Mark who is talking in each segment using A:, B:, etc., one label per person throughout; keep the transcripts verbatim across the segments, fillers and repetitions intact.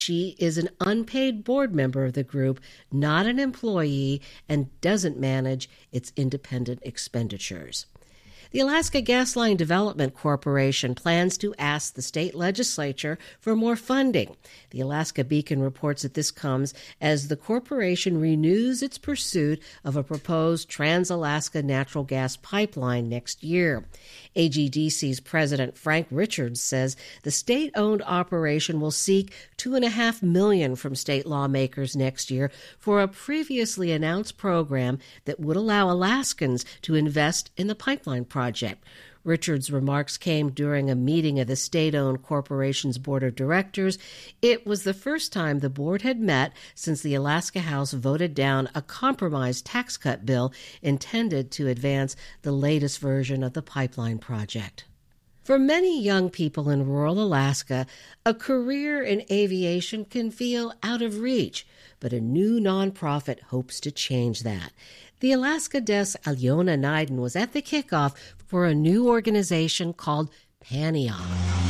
A: She is an unpaid board member of the group, not an employee, and doesn't manage its independent expenditures. The Alaska Gas Line Development Corporation plans to ask the state legislature for more funding. The Alaska Beacon reports that this comes as the corporation renews its pursuit of a proposed Trans-Alaska natural gas pipeline next year. A G D C's President Frank Richards says the state-owned operation will seek two and a half million dollars from state lawmakers next year for a previously announced program that would allow Alaskans to invest in the pipeline project. Project. Richards' remarks came during a meeting of the state-owned corporation's board of directors. It was the first time the board had met since the Alaska House voted down a compromise tax cut bill intended to advance the latest version of the pipeline project. For many young people in rural Alaska, a career in aviation can feel out of reach, but a new nonprofit hopes to change that. The Alaska Desk Alyona Naiden was at the kickoff for a new organization called PANIOC.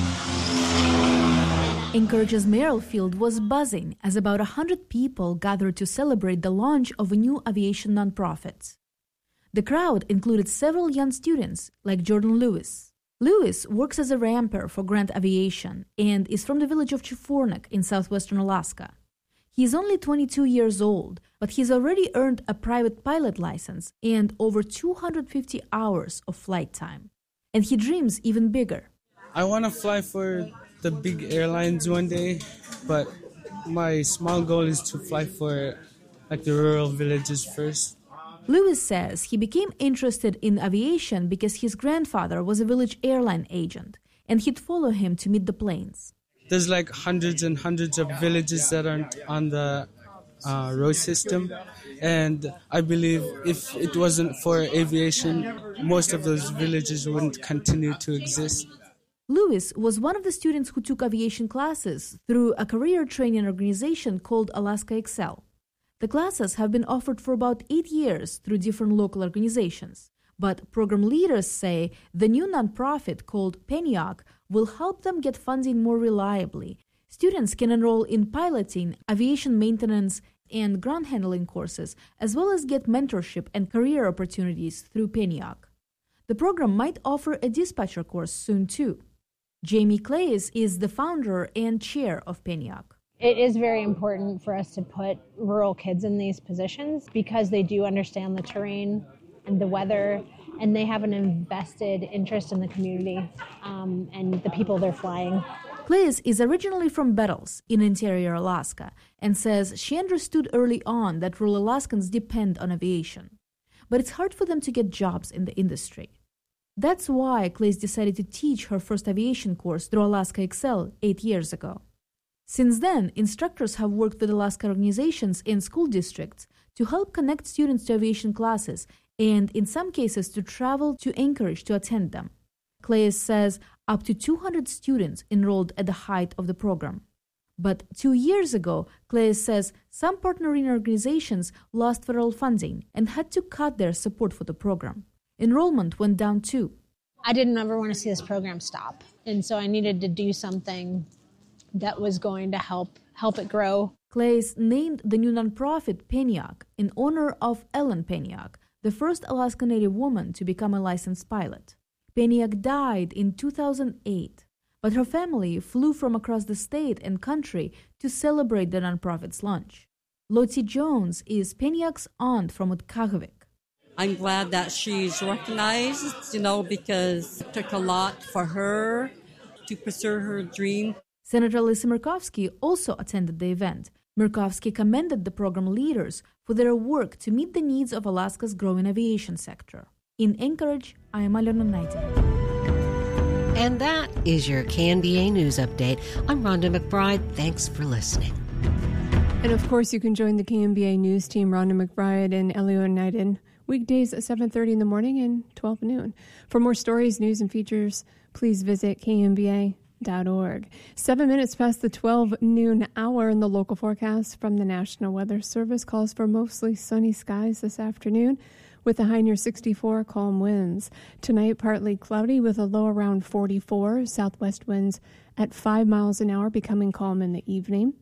B: Anchorage's Merrill was buzzing as about one hundred people gathered to celebrate the launch of a new aviation nonprofit. The crowd included several young students like Jordan Lewis. Lewis works as a ramper for Grant Aviation and is from the village of Chifornik in southwestern Alaska. He is only twenty-two years old, but he's already earned a private pilot license and over two hundred fifty hours of flight time. And he dreams even bigger.
C: I want to fly for the big airlines one day, but my small goal is to fly for like the rural villages first.
B: Lewis says he became interested in aviation because his grandfather was a village airline agent, and he'd follow him to meet the planes.
C: There's like hundreds and hundreds of villages that aren't on the uh, road system. And I believe if it wasn't for aviation, most of those villages wouldn't continue to exist.
B: Lewis was one of the students who took aviation classes through a career training organization called Alaska Excel. The classes have been offered for about eight years through different local organizations. But program leaders say the new nonprofit called PANIOC will help them get funding more reliably. Students can enroll in piloting, aviation maintenance, and ground handling courses, as well as get mentorship and career opportunities through PANIOC. The program might offer a dispatcher course soon, too. Jamie Clays is the founder and chair of PANIOC.
D: It is very important for us to put rural kids in these positions because they do understand the terrain and the weather, and they have an invested interest in the community um, and the people they're flying.
B: Clays is originally from Bettles in interior Alaska and says she understood early on that rural Alaskans depend on aviation. But it's hard for them to get jobs in the industry. That's why Clays decided to teach her first aviation course through Alaska Excel eight years ago. Since then, instructors have worked with Alaska organizations and school districts to help connect students to aviation classes and, in some cases, to travel to Anchorage to attend them. Clays says up to two hundred students enrolled at the height of the program. But two years ago, Clays says some partnering organizations lost federal funding and had to cut their support for the program. Enrollment went down too.
D: I didn't ever want to see this program stop, and so I needed to do something that was going to help help it grow.
B: Clays named the new nonprofit PANIOC in honor of Ellen PANIOC, the first Alaska Native woman to become a licensed pilot. PANIOC died in two thousand eight, but her family flew from across the state and country to celebrate the nonprofit's launch. Lottie Jones is PANIOC's aunt from Utkahovik.
E: I'm glad that she's recognized, you know, because it took a lot for her to pursue her dream.
B: Senator Lisa Murkowski also attended the event. Murkowski commended the program leaders for their work to meet the needs of Alaska's growing aviation sector. In Anchorage, I am Alyona Naiden.
A: And that is your K N B A News Update. I'm Rhonda McBride. Thanks for listening.
F: And of course, you can join the K N B A News team, Rhonda McBride and Alyona Naiden, weekdays at seven thirty in the morning and twelve noon. For more stories, news, and features, please visit K N B A dot org. Seven minutes past the twelve noon hour, in the local forecast from the National Weather Service calls for mostly sunny skies this afternoon with a high near sixty-four, calm winds. Tonight, partly cloudy with a low around forty-four, southwest winds at five miles an hour, becoming calm in the evening.